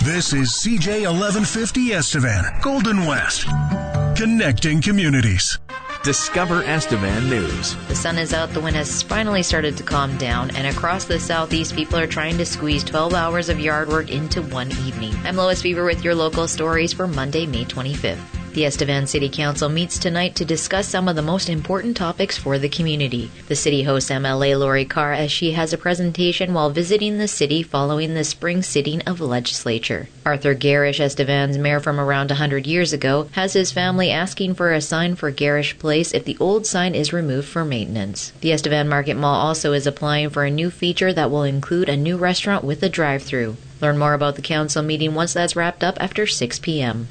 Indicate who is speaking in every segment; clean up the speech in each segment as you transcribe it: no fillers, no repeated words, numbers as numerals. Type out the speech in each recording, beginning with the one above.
Speaker 1: This is CJ 1150 Estevan, Golden West. Connecting communities.
Speaker 2: Discover Estevan News.
Speaker 3: The sun is out, the wind has finally started to calm down, and across the southeast, people are trying to squeeze 12 hours of yard work into one evening. I'm Lois Beaver with your local stories for Monday, May 25th. The Estevan City Council meets tonight to discuss some of the most important topics for the community. The city hosts MLA Lori Carr as she has a presentation while visiting the city following the spring sitting of legislature. Arthur Garish, Estevan's mayor from around 100 years ago, has his family asking for a sign for Garish Place if the old sign is removed for maintenance. The Estevan Market Mall also is applying for a new feature that will include a new restaurant with a drive-thru. Learn more about the council meeting once that's wrapped up after 6 p.m.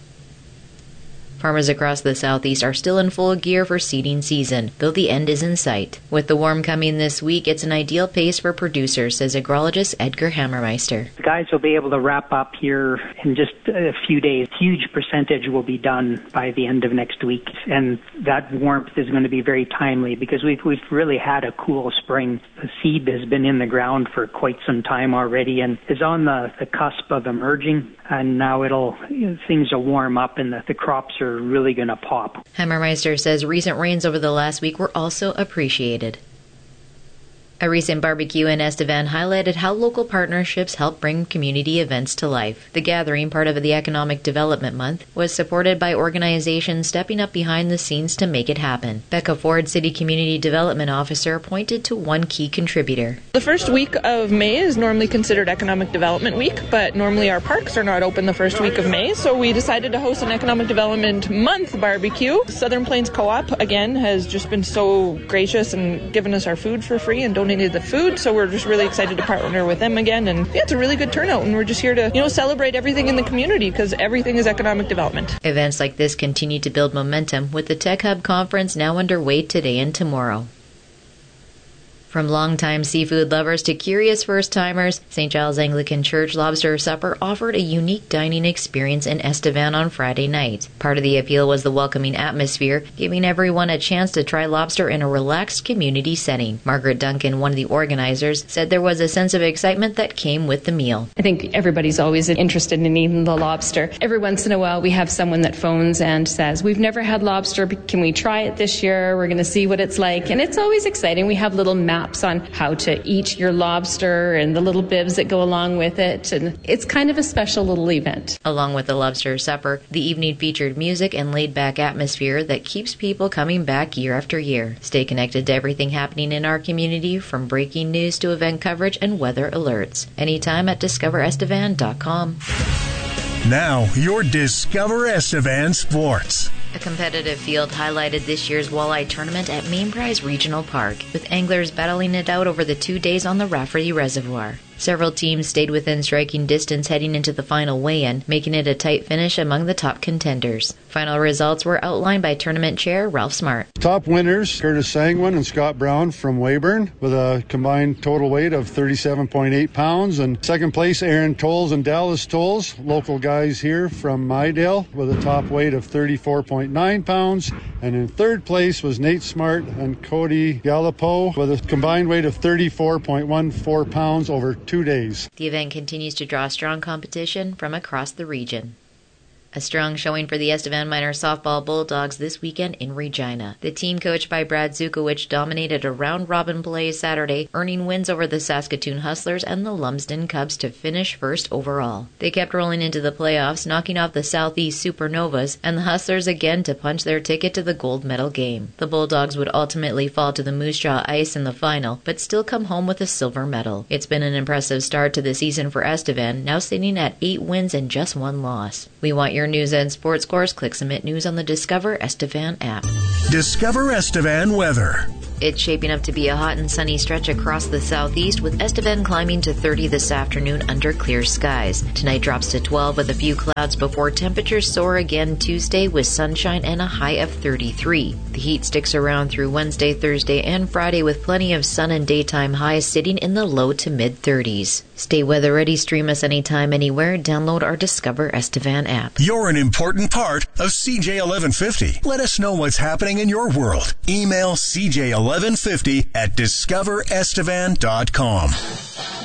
Speaker 3: Farmers across the southeast are still in full gear for seeding season, though the end is in sight. With the warm coming this week, it's an ideal pace for producers, says agrologist Edgar Hammermeister.
Speaker 4: The guys will be able to wrap up here in just a few days. Huge percentage will be done by the end of next week, and that warmth is going to be very timely because we've really had a cool spring. The seed has been in the ground for quite some time already and is on the cusp of emerging, and now things will warm up and the crops are really going to pop.
Speaker 3: Hammermeister says recent rains over the last week were also appreciated. A recent barbecue in Estevan highlighted how local partnerships help bring community events to life. The gathering, part of the Economic Development Month, was supported by organizations stepping up behind the scenes to make it happen. Becca Ford, City Community Development Officer, pointed to one key contributor.
Speaker 5: The first week of May is normally considered Economic Development Week, but normally our parks are not open the first week of May, so we decided to host an Economic Development Month barbecue. Southern Plains Co-op, again, has just been so gracious and given us our food for free and donated the food, so we're just really excited to partner with them again, and it's a really good turnout, and we're just here to celebrate everything in the community because everything is economic development.
Speaker 3: Events like this continue to build momentum with the Tech Hub Conference now underway today and tomorrow. From longtime seafood lovers to curious first-timers, St. Giles Anglican Church Lobster Supper offered a unique dining experience in Estevan on Friday night. Part of the appeal was the welcoming atmosphere, giving everyone a chance to try lobster in a relaxed community setting. Margaret Duncan, one of the organizers, said there was a sense of excitement that came with the meal.
Speaker 6: I think everybody's always interested in eating the lobster. Every once in a while we have someone that phones and says, "We've never had lobster, can we try it this year? We're going to see what it's like." And it's always exciting. We have little maps on how to eat your lobster and the little bibs that go along with it, and it's kind of a special little event.
Speaker 3: Along with the lobster supper, the evening featured music and laid-back atmosphere that keeps people coming back year after year. Stay connected to everything happening in our community, from breaking news to event coverage and weather alerts. Anytime at discoverestevan.com.
Speaker 1: Now, your Discover Estevan Sports.
Speaker 3: A competitive field highlighted this year's walleye tournament at Main Prize Regional Park, with anglers battling it out over the 2 days on the Rafferty Reservoir. Several teams stayed within striking distance heading into the final weigh-in, making it a tight finish among the top contenders. Final results were outlined by tournament chair Ralph Smart.
Speaker 7: Top winners, Curtis Sangwin and Scott Brown from Weyburn, with a combined total weight of 37.8 pounds. And second place, Aaron Tolles and Dallas Tolles, local guys here from Mydale, with a top weight of 34.9 pounds. And in third place was Nate Smart and Cody Gallipo, with a combined weight of 34.14 pounds over 2 days.
Speaker 3: The event continues to draw strong competition from across the region. A strong showing for the Estevan Minor softball Bulldogs this weekend in Regina. The team, coached by Brad Zukowicz, dominated a round-robin play Saturday, earning wins over the Saskatoon Hustlers and the Lumsden Cubs to finish first overall. They kept rolling into the playoffs, knocking off the Southeast Supernovas and the Hustlers again to punch their ticket to the gold medal game. The Bulldogs would ultimately fall to the Moose Jaw Ice in the final, but still come home with a silver medal. It's been an impressive start to the season for Estevan, now sitting at 8 wins and just 1 loss. We want your news and sports scores. Click Submit News on the Discover Estevan app.
Speaker 1: Discover Estevan weather.
Speaker 3: It's shaping up to be a hot and sunny stretch across the southeast, with Estevan climbing to 30 this afternoon under clear skies. Tonight drops to 12 with a few clouds before temperatures soar again Tuesday with sunshine and a high of 33. The heat sticks around through Wednesday, Thursday, and Friday with plenty of sun and daytime highs sitting in the low to mid-30s. Stay weather ready. Stream us anytime, anywhere. Download our Discover Estevan app.
Speaker 1: You're an important part of CJ 1150. Let us know what's happening in your world. Email CJ1150 at discoverestevan.com.